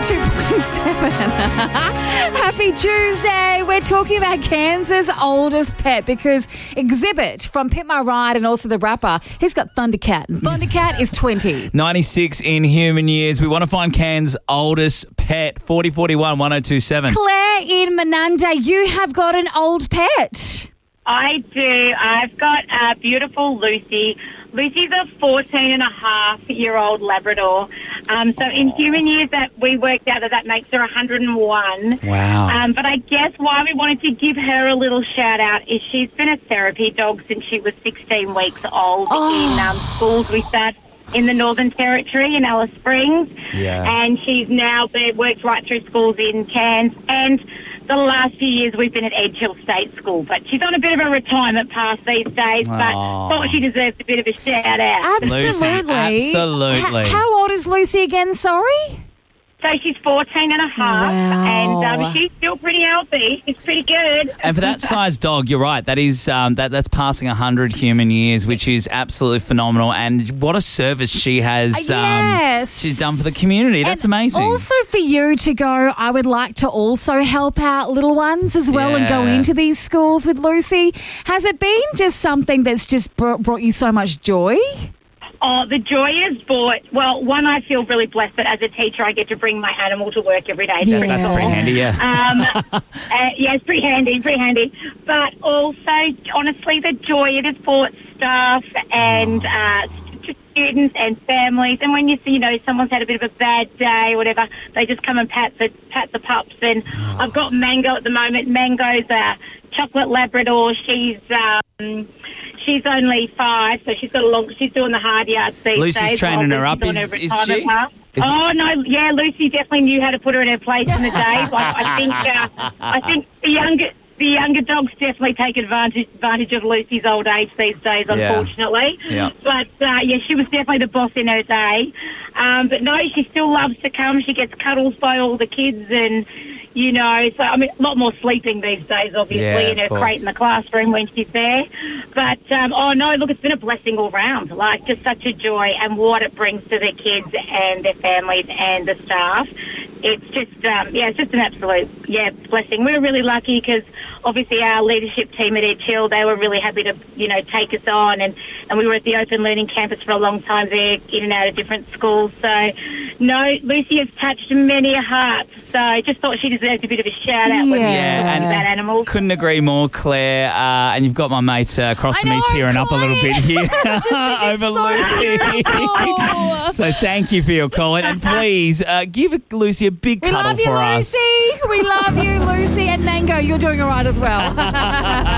102.7. Happy Tuesday. We're talking about Kansas' oldest pet because Exhibit from Pit My Ride and also the rapper, he's got Thundercat. And Thundercat is 20. 96 in human years. We want to find Cairns' oldest pet. 4041 1027. Claire in Menunda, you have got an old pet. I do. I've got beautiful Lucy. Lucy's a 14-and-a-half-year-old Labrador. So in human years, that we worked out that makes her 101. Wow. But I guess why we wanted to give her a little shout-out is she's been a therapy dog since she was 16 weeks old in schools we start in the Northern Territory in Alice Springs. Yeah. And she's now worked right through schools in Cairns. And the last few years we've been at Edge Hill State School, but she's on a bit of a retirement pass these days, but thought she deserves a bit of a shout-out. Absolutely. Absolutely. How old is Lucy again, sorry? So she's 14-and-a-half, Wow. and she's still pretty healthy. It's pretty good. And for that size dog, you're right. That is that's passing 100 human years, which is absolutely phenomenal. And what a service she has. Yes. She's done for the community. That's amazing. Also for you to go, I would like to also help out little ones as well and go Yeah. into these schools with Lucy. Has it been just something that's just brought you so much joy? Oh, the joy is brought. Well, one, I feel really blessed that as a teacher I get to bring my animal to work every day. Yeah. That's pretty handy, yeah. Yeah, it's pretty handy. But also, honestly, the joy it has brought staff and students and families. And when you see, someone's had a bit of a bad day or whatever, they just come and pat the pups. And I've got Mango at the moment. Mango's a chocolate Labrador. She's only 5, so she's doing the hard yards these days. Lucy's training her up, is she? Oh no, yeah, Lucy definitely knew how to put her in her place in the day. I think the younger dogs definitely take advantage of Lucy's old age these days, unfortunately. Yeah. But she was definitely the boss in her day. But no, she still loves to come. She gets cuddles by all the kids and. So a lot more sleeping these days, obviously, in her crate in the classroom when she's there. But, it's been a blessing all round. Like, just such a joy and what it brings to the kids and their families and the staff. It's just, it's just an absolute, blessing. We're really lucky because, obviously, our leadership team at Edge Hill, they were really happy to, take us on. And we were at the Open Learning Campus for a long time there, in and out of different schools. So, no, Lucy has touched many a heart. So I just thought she deserved a bit of a shout-out when we were talking about animals. Couldn't agree more, Claire. And you've got my mate across from me tearing up a little bit here over Lucy. So thank you for your call. And please, give Lucy a big cuddle for us. We love you, Lucy. And Mango, you're doing all right as well.